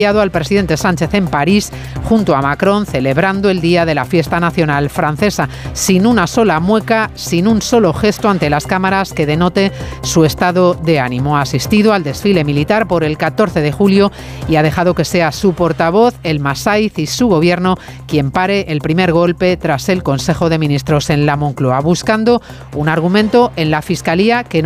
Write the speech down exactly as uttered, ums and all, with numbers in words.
al presidente Sánchez en París junto a Macron, celebrando el día de la fiesta nacional francesa, sin una sola mueca, sin un solo gesto ante las cámaras que denote su estado de ánimo. Ha asistido al desfile militar por el catorce de julio y ha dejado que sea su portavoz, el Masaiz, y su gobierno quien pare el primer golpe tras el Consejo de Ministros en la Moncloa, buscando un argumento en la Fiscalía que no